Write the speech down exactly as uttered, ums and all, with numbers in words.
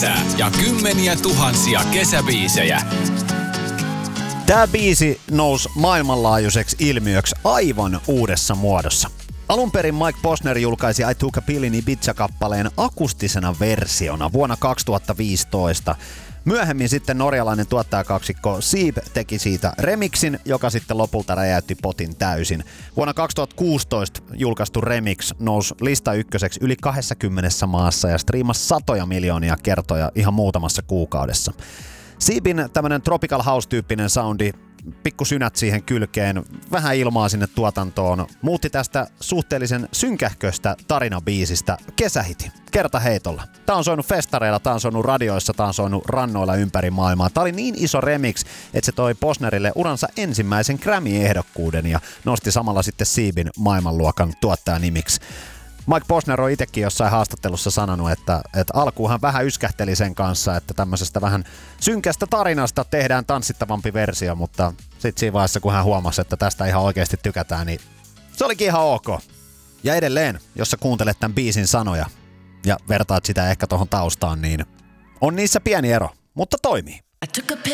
Ja kymmeniä tuhansia kesäbiisejä. Tämä biisi nousi maailmanlaajuiseksi ilmiöksi aivan uudessa muodossa. Alun perin Mike Posner julkaisi I Took a Pill in Ibiza-kappaleen akustisena versiona vuonna kaksituhattaviisitoista. Myöhemmin sitten norjalainen tuottajakaksikko Sieb teki siitä remixin, joka sitten lopulta räjäytti potin täysin. Vuonna kaksituhattakuusitoista julkaistu remix nousi lista ykköseksi yli kaksikymmentä maassa ja striimasi satoja miljoonia kertoja ihan muutamassa kuukaudessa. Siebin tämmönen tropical house-tyyppinen soundi, pikku synät siihen kylkeen, vähän ilmaa sinne tuotantoon, muutti tästä suhteellisen synkähköstä tarinabiisistä kesähiti kertaheitolla. Tää on soinut festareilla, tää on soinut radioissa, tää on soinut rannoilla ympäri maailmaa. Tää oli niin iso remix, että se toi Posnerille uransa ensimmäisen Grammy-ehdokkuuden ja nosti samalla sitten Siebin maailmanluokan tuottajanimiksi. Mike Posner on itsekin jossain haastattelussa sanonut, että, että alkuun hän vähän yskähteli sen kanssa, että tämmöisestä vähän synkästä tarinasta tehdään tanssittavampi versio, mutta sitten siinä vaiheessa, kun hän huomasi, että tästä ihan oikeasti tykätään, niin se olikin ihan ok. Ja edelleen, jos sä kuuntelet tämän biisin sanoja ja vertaat sitä ehkä tohon taustaan, niin on niissä pieni ero, mutta toimii.